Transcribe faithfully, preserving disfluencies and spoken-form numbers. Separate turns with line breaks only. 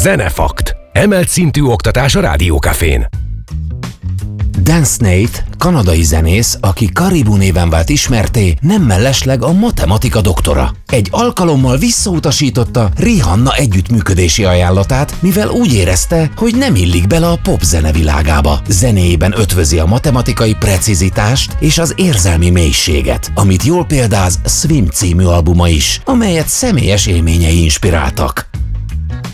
Zenefakt. Emelt szintű oktatás a Rádiókafén.
Dan Snaith, kanadai zenész, aki Caribou néven vált ismertté, nem mellesleg a matematika doktora. Egy alkalommal visszautasította Rihanna együttműködési ajánlatát, mivel úgy érezte, hogy nem illik bele a popzene világába. Zenéjében ötvözi a matematikai precizitást és az érzelmi mélységet, amit jól példáz Swim című albuma is, amelyet személyes élményei inspiráltak.